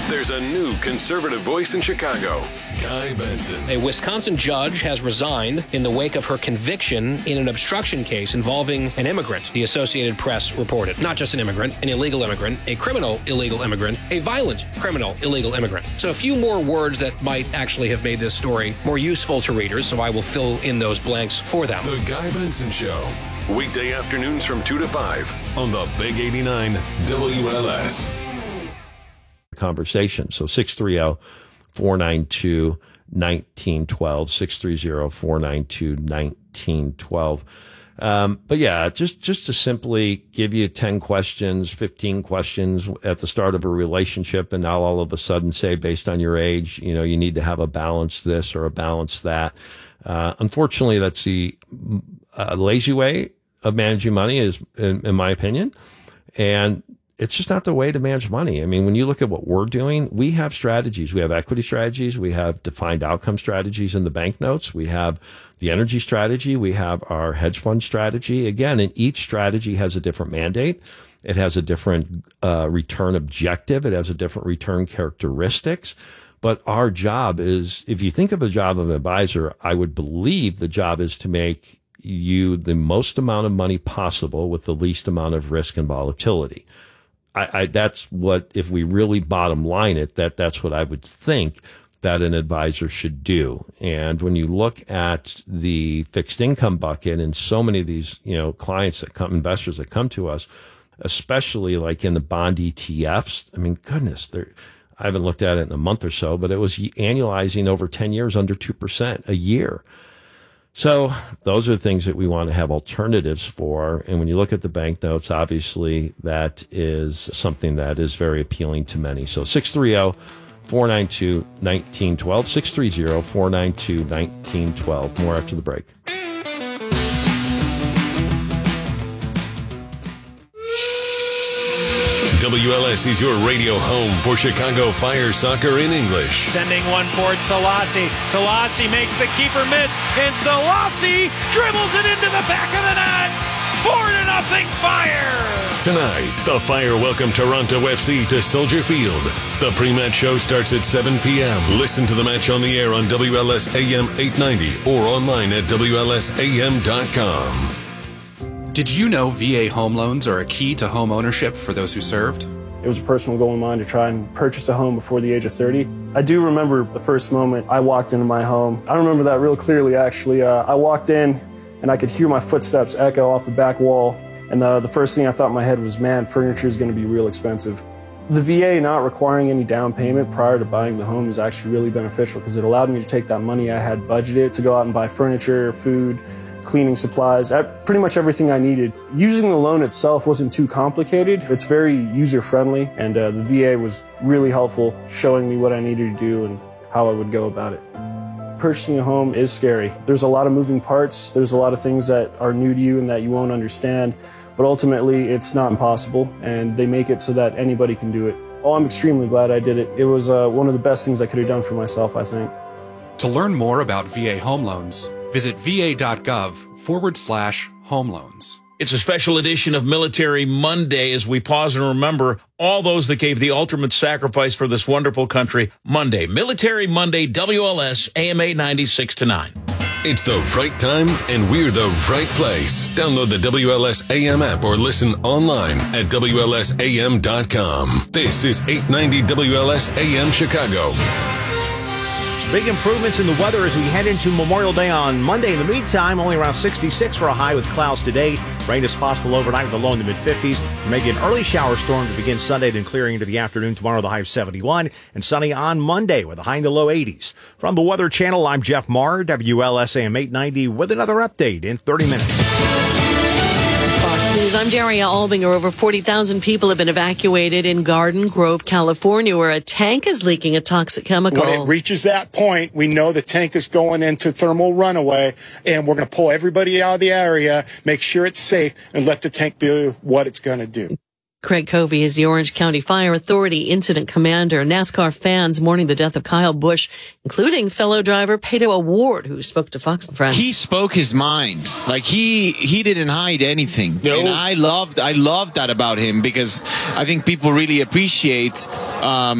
There's a new conservative voice in Chicago. Guy Benson. A Wisconsin judge has resigned in the wake of her conviction in an obstruction case involving an immigrant, the Associated Press reported. Not just an immigrant, an illegal immigrant, a criminal illegal immigrant, a violent criminal illegal immigrant. So a few more words that might actually have made this story more useful to readers, so I will fill in those blanks for them. The Guy Benson Show. Weekday afternoons from 2 to 5 on the Big 89 WLS. Conversation. So 630-492-1912, 630-492-1912. But yeah, just to simply give you 10 questions, 15 questions at the start of a relationship, and now all of a sudden say, based on your age, you need to have a balance this or a balance that. Unfortunately, that's the lazy way of managing money, is in my opinion. And it's just not the way to manage money. I mean, when you look at what we're doing, we have strategies. We have equity strategies. We have defined outcome strategies in the banknotes. We have the energy strategy. We have our hedge fund strategy. Again, and each strategy has a different mandate. It has a different return objective. It has a different return characteristics. But our job is, if you think of a job of an advisor, I would believe the job is to make you the most amount of money possible with the least amount of risk and volatility. That's what, if we really bottom line it, that's what I would think that an advisor should do. And when you look at the fixed income bucket and so many of these, clients that come, investors that come to us, especially like in the bond ETFs, I mean, goodness, I haven't looked at it in a month or so, but it was annualizing over 10 years under 2% a year. So those are things that we want to have alternatives for. And when you look at the banknotes, obviously that is something that is very appealing to many. So 630-492-1912, 630-492-1912. More after the break. WLS is your radio home for Chicago Fire soccer in English. Sending one for Selassie. Selassie makes the keeper miss, and Selassie dribbles it into the back of the net. 4-0 Fire. Tonight, the Fire welcome Toronto FC to Soldier Field. The pre-match show starts at 7 p.m. Listen to the match on the air on WLS AM 890 or online at WLSAM.com. Did you know VA home loans are a key to home ownership for those who served? It was a personal goal of mine to try and purchase a home before the age of 30. I do remember the first moment I walked into my home. I remember that real clearly, actually. I walked in and I could hear my footsteps echo off the back wall. And the first thing I thought in my head was, man, furniture is going to be real expensive. The VA not requiring any down payment prior to buying the home is actually really beneficial because it allowed me to take that money I had budgeted to go out and buy furniture, food, cleaning supplies, pretty much everything I needed. Using the loan itself wasn't too complicated. It's very user-friendly, and the VA was really helpful, showing me what I needed to do and how I would go about it. Purchasing a home is scary. There's a lot of moving parts. There's a lot of things that are new to you and that you won't understand, but ultimately it's not impossible, and they make it so that anybody can do it. Oh, I'm extremely glad I did it. It was one of the best things I could have done for myself, I think. To learn more about VA home loans, visit va.gov/home loans. It's a special edition of Military Monday as we pause and remember all those that gave the ultimate sacrifice for this wonderful country. Monday, Military Monday, WLS, AM 890, 6 to 9. It's the right time, and we're the right place. Download the WLS AM app or listen online at WLSAM.com. This is 890 WLS AM Chicago. Big improvements in the weather as we head into Memorial Day on Monday. In the meantime, only around 66 for a high with clouds today. Rain is possible overnight with a low in the mid-50s. Maybe an early shower storm to begin Sunday, then clearing into the afternoon. Tomorrow, the high of 71. And sunny on Monday with a high in the low 80s. From the Weather Channel, I'm Jeff Marr, WLS AM 890, with another update in 30 minutes. News. I'm Daria Albinger. Over 40,000 people have been evacuated in Garden Grove, California, where a tank is leaking a toxic chemical. When it reaches that point, we know the tank is going into thermal runaway, and we're going to pull everybody out of the area, make sure it's safe, and let the tank do what it's going to do. Craig Covey is the Orange County Fire Authority incident commander. NASCAR fans mourning the death of Kyle Busch, including fellow driver Pato O'Ward, who spoke to Fox and Friends. He spoke his mind. Like he didn't hide anything. No. And I loved that about him, because I think people really appreciate